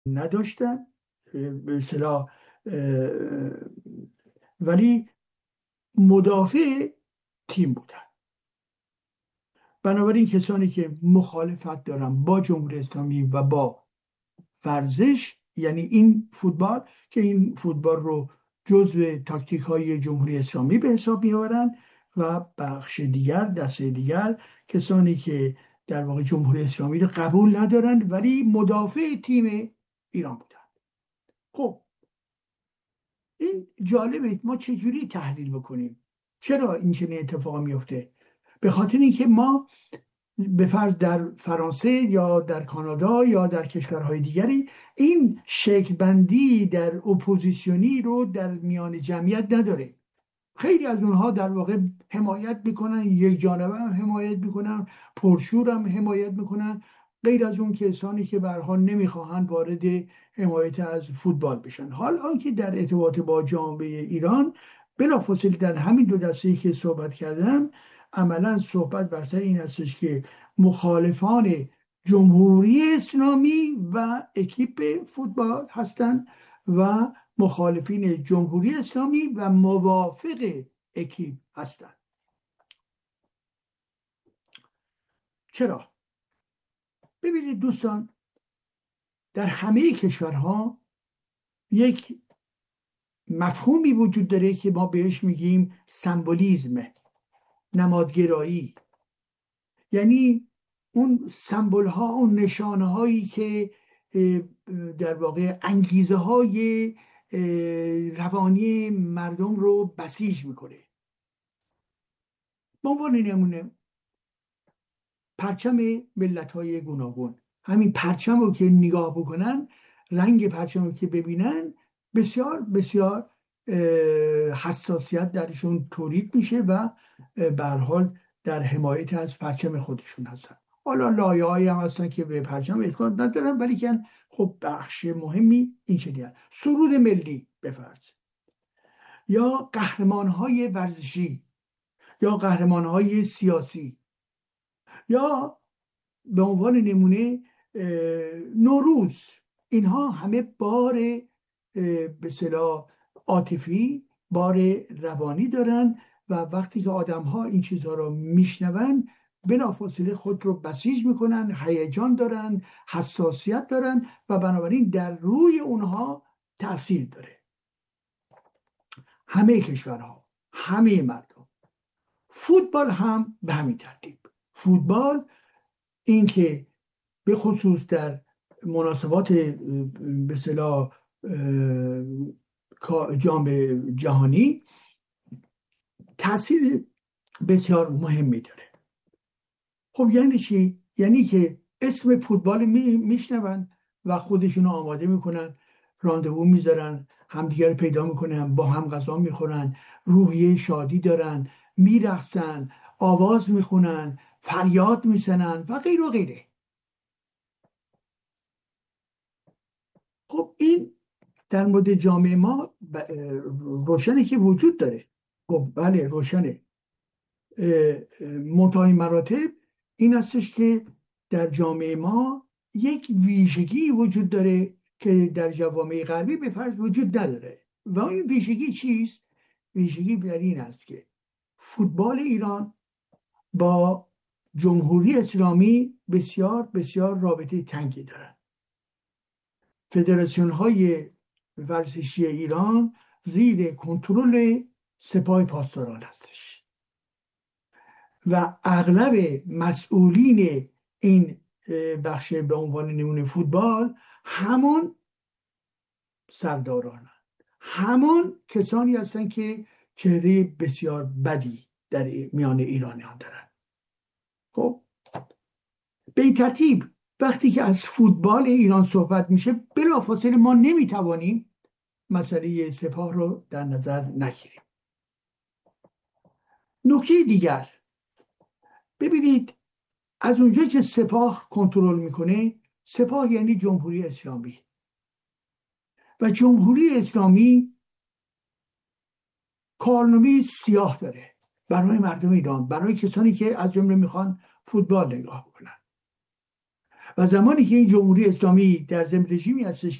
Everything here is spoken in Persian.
نداشتن به اصطلاح، ولی مدافع تیم بودن. بنابراین کسانی که مخالفت دارن با جمهوری اسلامی و با ورزش، یعنی این فوتبال، که این فوتبال رو جزو تاکتیک های جمهوری اسلامی به حساب میآورن، و بخش دیگر، دسته دیگر، کسانی که در واقع جمهوری اسلامی رو قبول ندارن ولی مدافع تیم ایران بودن. خب این جالبه، ما چجوری تحلیل بکنیم چرا این چنین اتفاقی میفته؟ به خاطر اینکه ما به فرض در فرانسه یا در کانادا یا در کشورهای دیگری این شکل بندی در اپوزیسیونی رو در میان جمعیت نداره. خیلی از اونها در واقع حمایت میکنن، یک جانبه هم حمایت میکنن، پرشور هم حمایت میکنن، غیر از اون کسانی که به هر حال نمیخواهند وارد حمایت از فوتبال بشن. حال آنکه در ارتباط با جامعه ایران، بلافاصله در همین دو دسته‌ای که صحبت کردم، عملا صحبت بر سر این هستش که مخالفان جمهوری اسلامی و اکیپ فوتبال هستند و مخالفین جمهوری اسلامی و موافق اکیپ هستند. چرا؟ ببینید دوستان، در همه کشورها یک مفهومی وجود داره که ما بهش میگیم سمبولیزم، نمادگرایی. یعنی اون سمبل ها، اون نشانه هایی که در واقع انگیزه های روانی مردم رو بسیج میکنه. به عنوان نمونه پرچم ملت های گوناگون، همین پرچم رو که نگاه بکنن، رنگ پرچم رو که ببینن، بسیار بسیار حساسیت درشون تولید میشه و به هر حال در حمایت از پرچم خودشون هستن. حالا لایه‌هایی هم هستن که به پرچم اعتقاد ندارن، ولی که خب بخش مهمی این شکلیه. سرود ملی بفرض، یا قهرمان‌های ورزشی، یا قهرمان‌های سیاسی، یا به عنوان نمونه نوروز، اینها همه بار به اصطلاح عاطفی، بار روانی دارن و وقتی که آدم ها این چیزها رو میشنون بلافاصله خود رو بسیج میکنن، هیجان دارن، حساسیت دارن و بنابراین در روی اونها تأثیر داره. همه کشورها، همه مردم. فوتبال هم به همین ترتیب. فوتبال این که به خصوص در مناسبات به اصطلاح جام جهانی تاثیر بسیار مهمی داره. خب یعنی چی؟ یعنی که اسم فوتبال میشنون و خودشون آماده میکنن، راندوو میذارن، همدیگر پیدا میکنن، با هم غذا میخورن، روحیه شادی دارن، میرقصن، آواز میخونن، فریاد میزنن و غیر و غیره. خب این در مورد جامعه ما روشنه که وجود داره. خب بله روشنه. منتهای مراتب این هستش که در جامعه ما یک ویژگی وجود داره که در جوامع غربی به فرض وجود نداره. و این ویژگی چیست؟ ویژگی در این است که فوتبال ایران با جمهوری اسلامی بسیار بسیار رابطه تنگی دارن. فدراسیون های ورزشی ایران زیر کنترل سپاه پاسداران هستش و اغلب مسئولین این بخش به عنوان نمونه فوتبال همون سرداران، همون کسانی هستن که چهره بسیار بدی در میان ایرانیان دارن. خب به این ترتیب وقتی که از فوتبال ایران صحبت میشه بلافاصله ما نمیتوانیم مسئله سپاه رو در نظر نگیریم. نکته دیگر، ببینید از اونجا که سپاه کنترل میکنه، سپاه یعنی جمهوری اسلامی و جمهوری اسلامی کارنامه سیاه داره برای مردم ایران، برای کسانی که از جمله میخوان فوتبال نگاه کنن. و زمانی که این جمهوری اسلامی در ضمن رژیمی هستش